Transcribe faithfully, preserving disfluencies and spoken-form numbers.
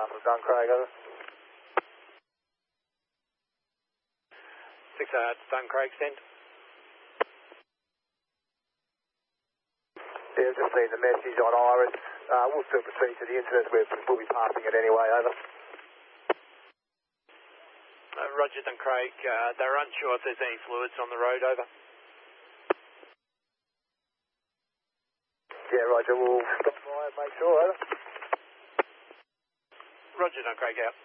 uh, from Duncraig, over. six eight, Duncraig, send. Yeah, just seen the message on Iris. Uh, we'll still proceed to the incident. We'll, we'll be passing it anyway, over. Uh, Roger, Duncraig. Uh, they're unsure if there's any fluids on the road, over. Yeah, Roger, we'll stop by and make sure, over. Roger, Duncraig, out.